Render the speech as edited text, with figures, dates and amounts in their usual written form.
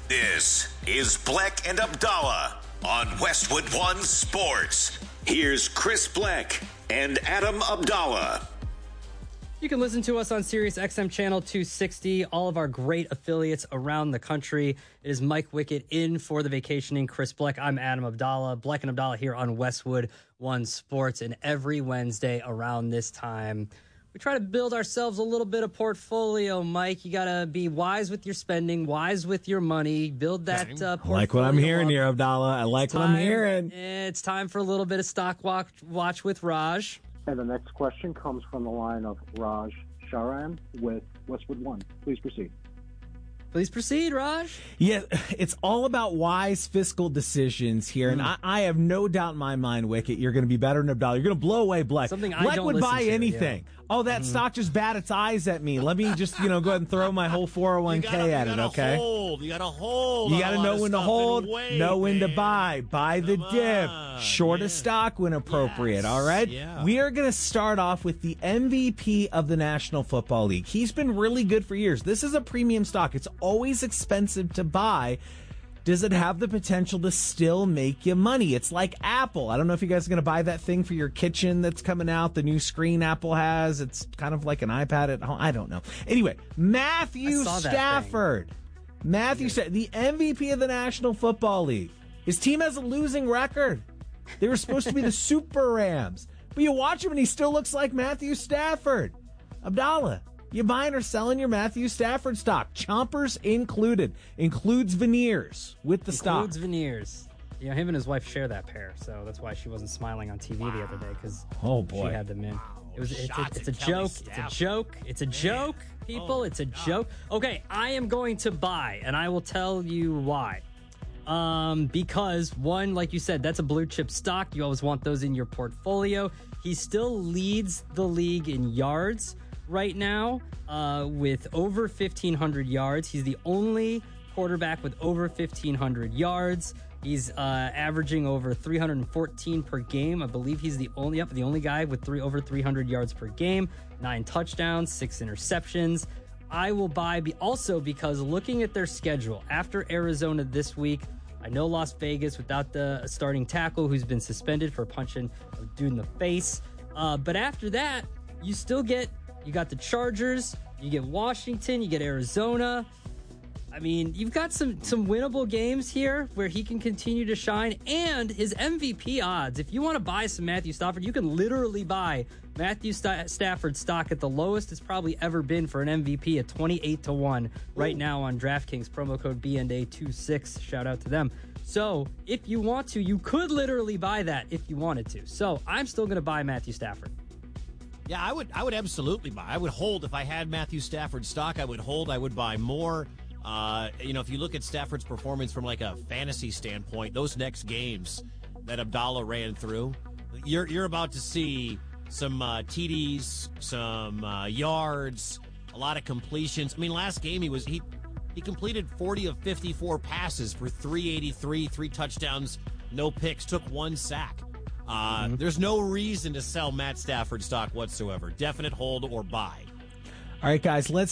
This is Bleck and Abdallah on Westwood One Sports. Here's Chris Bleck and Adam Abdallah. You can listen to us on Sirius XM Channel 260, all of our great affiliates around the country. It is Mike Wickett in for the vacationing Chris Bleck. I'm Adam Abdallah. Bleck and Abdallah here on Westwood One Sports. And every Wednesday around this time, we try to build ourselves a little bit of portfolio, Mike. You got to be wise with your spending, wise with your money, build that portfolio. I like what I'm hearing here, Abdallah. I like what I'm hearing. It's time for a little bit of stock watch with Raj. And the next question comes from the line of Raj Sharan with Westwood One. Please proceed. Please proceed, Raj. Yeah, it's all about wise fiscal decisions here, and I have no doubt in my mind, Wicket, you're going to be better than Abdallah. You're going to blow away Bleck. Something I Bleck don't would listen buy to, anything. yeah. Oh, that stock just bat its eyes at me. Let me just go ahead and throw my whole 401k at it, okay? You got to hold. You got to know when to hold, know when to buy the dip, short a stock when appropriate, all right? Yeah. We are going to start off with the MVP of the National Football League. He's been really good for years. This is a premium stock. It's always expensive to buy. Does it have the potential to still make you money? It's like Apple. I don't know if you guys are going to buy that thing for your kitchen that's coming out, the new screen Apple has. It's kind of like an iPad at home. I don't know. Anyway, Matthew Stafford. Matthew Stafford, the MVP of the National Football League. His team has a losing record. They were supposed to be the Super Rams. But you watch him and he still looks like Matthew Stafford. Abdallah, you buying or selling your Matthew Stafford stock? Chompers included. Includes veneers with the stock. Includes veneers. Yeah, him and his wife share that pair, so that's why she wasn't smiling on TV the other day, because she had them in. It's a joke. It's a joke. It's a joke, people. It's a joke. Okay, I am going to buy, and I will tell you why. Because one, like you said, that's a blue chip stock. You always want those in your portfolio. He still leads the league in yards right now, with over 1,500 yards. He's the only quarterback with over 1,500 yards. He's averaging over 314 per game. I believe he's the only guy with over 300 yards per game, 9 touchdowns, 6 interceptions. I will buy also because looking at their schedule after Arizona this week, I know Las Vegas without the starting tackle who's been suspended for punching a dude in the face. But after that, you got the Chargers, you get Washington, you get Arizona. I mean, you've got some winnable games here where he can continue to shine, and his MVP odds. If you want to buy some Matthew Stafford, you can literally buy Matthew Stafford stock at the lowest it's probably ever been for an MVP at 28-1 right now on DraftKings. Promo code BNDA26. Shout out to them. So if you want to, you could literally buy that if you wanted to. So I'm still going to buy Matthew Stafford. Yeah, I would absolutely buy. I would hold if I had Matthew Stafford stock. I would hold. I would buy more. If you look at Stafford's performance from like a fantasy standpoint, those next games that Abdallah ran through, you're about to see some TDs, some yards, a lot of completions. I mean, last game he completed 40 of 54 passes for 383, 3 touchdowns, no picks, took 1 sack. There's no reason to sell Matt Stafford stock whatsoever. Definite hold or buy. All right, guys, let's